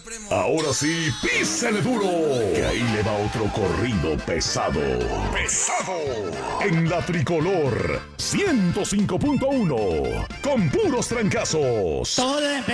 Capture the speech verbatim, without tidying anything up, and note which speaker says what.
Speaker 1: Ahora sí, písele duro, que ahí le va otro corrido pesado. ¡Pesado! En la Tricolor ciento cinco punto uno, con puros trancazos.
Speaker 2: Todo